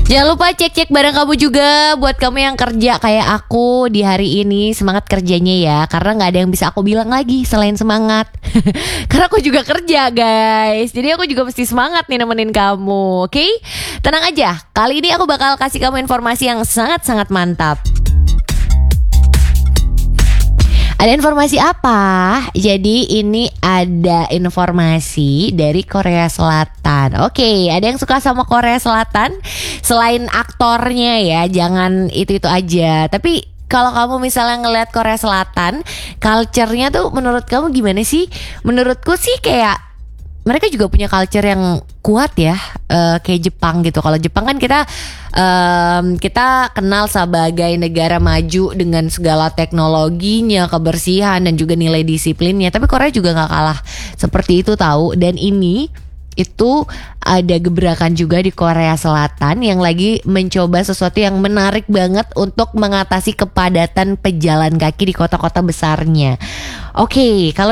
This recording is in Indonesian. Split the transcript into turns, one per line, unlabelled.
Jangan lupa cek-cek barang kamu juga. Buat kamu yang kerja kayak aku di hari ini, semangat kerjanya ya. Karena gak ada yang bisa aku bilang lagi selain semangat. Karena aku juga kerja guys. Jadi aku juga mesti semangat nih nemenin kamu. Oke? Tenang aja, kali ini aku bakal kasih kamu informasi yang sangat-sangat mantap. Ada informasi apa? Jadi ini ada informasi dari Korea Selatan. Oke, ada yang suka sama Korea Selatan? Selain aktornya ya, jangan itu-itu aja. Tapi kalau kamu misalnya ngelihat Korea Selatan, culture-nya tuh menurut kamu gimana sih? Menurutku sih kayak mereka juga punya culture yang kuat ya, kayak Jepang gitu. Kalau Jepang kan kita kenal sebagai negara maju dengan segala teknologinya, kebersihan dan juga nilai disiplinnya. Tapi Korea juga nggak kalah seperti itu tahu. Dan ini itu ada gebrakan juga di Korea Selatan yang lagi mencoba sesuatu yang menarik banget untuk mengatasi kepadatan pejalan kaki di kota-kota besarnya. Oke, kalau